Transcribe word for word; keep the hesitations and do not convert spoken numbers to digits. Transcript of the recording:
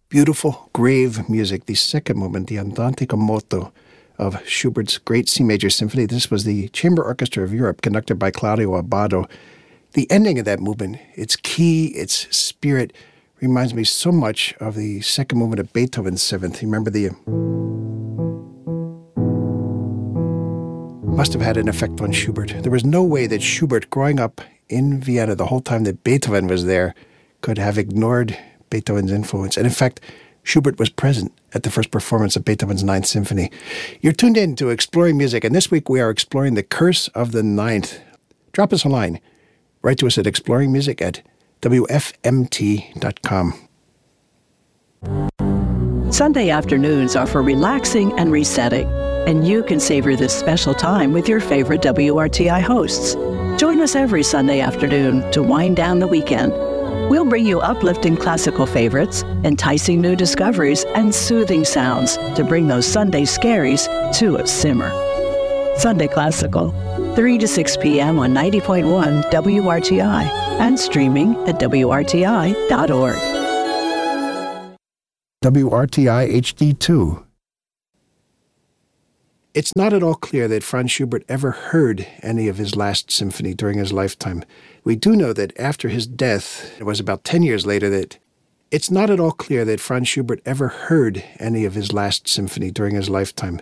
Beautiful, grave music. The second movement, the Andante con moto of Schubert's Great C Major Symphony. This was the Chamber Orchestra of Europe, conducted by Claudio Abbado. The ending of that movement, its key, its spirit, reminds me so much of the second movement of Beethoven's Seventh. You remember the... Must have had an effect on Schubert. There was no way that Schubert, growing up in Vienna the whole time that Beethoven was there, could have ignored Beethoven's influence. And in fact, Schubert was present at the first performance of Beethoven's Ninth Symphony. You're tuned in to Exploring Music, and this week we are exploring The Curse of the Ninth. Drop us a line. Write to us at exploringmusic at w f m t dot com. Sunday afternoons are for relaxing and resetting, and you can savor this special time with your favorite W R T I hosts. Join us every Sunday afternoon to wind down the weekend. We'll bring you uplifting classical favorites, enticing new discoveries, and soothing sounds to bring those Sunday scaries to a simmer. Sunday Classical, three to six p.m. on ninety point one W R T I and streaming at w r t i dot org. W R T I H D two. It's not at all clear that Franz Schubert ever heard any of his last symphony during his lifetime. We do know that after his death, it was about ten years later that it's not at all clear that Franz Schubert ever heard any of his last symphony during his lifetime.